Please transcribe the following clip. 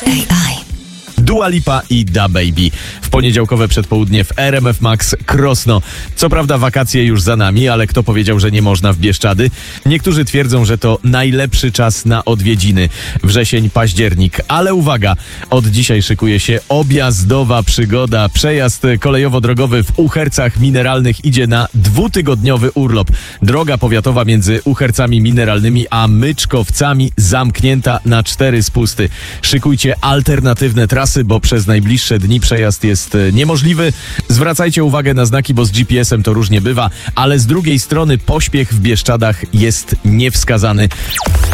AI. Dua Lipa i DaBaby. W poniedziałkowe przedpołudnie w RMF Max Krosno. Co prawda wakacje już za nami, ale kto powiedział, że nie można w Bieszczady? Niektórzy twierdzą, że to najlepszy czas na odwiedziny. Wrzesień, październik. Ale uwaga, od dzisiaj szykuje się objazdowa przygoda. Przejazd kolejowo-drogowy w Uhercach Mineralnych idzie na 2-tygodniowy urlop. Droga powiatowa między Uhercami Mineralnymi a Myczkowcami zamknięta na 4 spusty. Szykujcie alternatywne trasy, bo przez najbliższe dni przejazd jest niemożliwy. Zwracajcie uwagę na znaki, bo z GPS-em to różnie bywa, ale z drugiej strony pośpiech w Bieszczadach jest niewskazany.